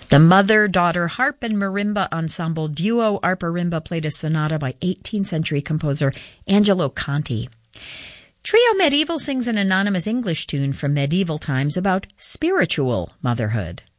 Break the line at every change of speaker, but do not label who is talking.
The mother-daughter harp and marimba ensemble duo Arpa-Rimba played a sonata by 18th century composer Angelo Conti. Trio Medieval sings an anonymous English tune from medieval times about spiritual motherhood.